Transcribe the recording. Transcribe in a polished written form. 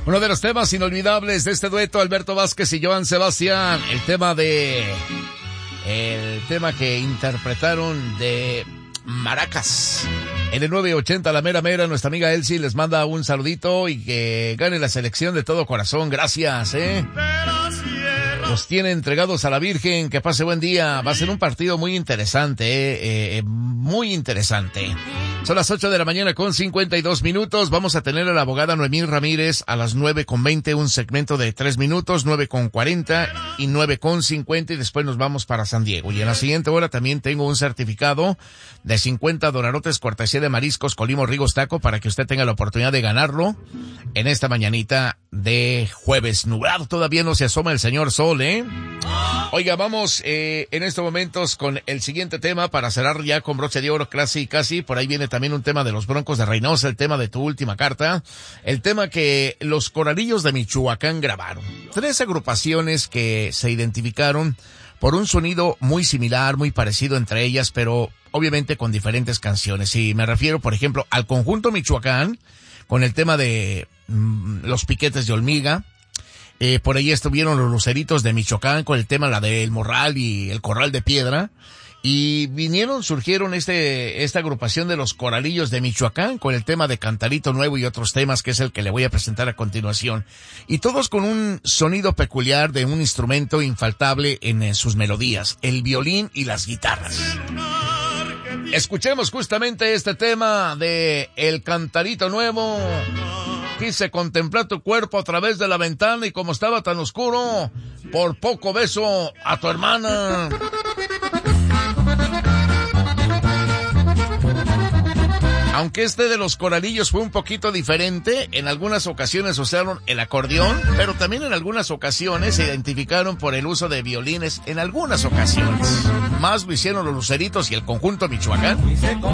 Uno de los temas inolvidables de este dueto, Alberto Vázquez y Joan Sebastián, el tema que interpretaron de Maracas. En el 980 La Mera Mera, nuestra amiga Elsie les manda un saludito y que gane la selección de todo corazón. Gracias, Los tiene entregados a la Virgen. Que pase buen día. Va a ser un partido muy interesante, muy interesante. Son las 8 de la mañana con 52 minutos. Vamos a tener a la abogada Noemí Ramírez a las 9:20, un segmento de 3 minutos, 9:40 y 9:50, y después nos vamos para San Diego. Y en la siguiente hora también tengo un certificado de 50 dolarotes cortesía de Mariscos Colimo Rigos Taco para que usted tenga la oportunidad de ganarlo en esta mañanita de jueves nublado. Todavía no se asoma el señor sol, Oiga, vamos en estos momentos con el siguiente tema para cerrar ya con broche de oro, casi. Por ahí viene también un tema de los Broncos de Reynosa, el tema de tu última carta, el tema que los Coralillos de Michoacán grabaron. 3 agrupaciones que se identificaron por un sonido muy similar, muy parecido entre ellas, pero obviamente con diferentes canciones. Y me refiero, por ejemplo, al Conjunto Michoacán, con el tema de Los Piquetes de Hormiga. Por ahí estuvieron los Luceritos de Michoacán con el tema la del Morral y el Corral de Piedra. Y surgieron esta agrupación de los Coralillos de Michoacán con el tema de Cantarito Nuevo y otros temas, que es el que le voy a presentar a continuación. Y todos con un sonido peculiar de un instrumento infaltable en sus melodías, el violín y las guitarras. Escuchemos justamente este tema de El Cantarito Nuevo. Quise contemplar tu cuerpo a través de la ventana y como estaba tan oscuro, por poco beso a tu hermana. Aunque este de los Coralillos fue un poquito diferente, en algunas ocasiones usaron el acordeón, pero también en algunas ocasiones se identificaron por el uso de violines, en algunas ocasiones. Más lo hicieron los Luceritos y el Conjunto Michoacán.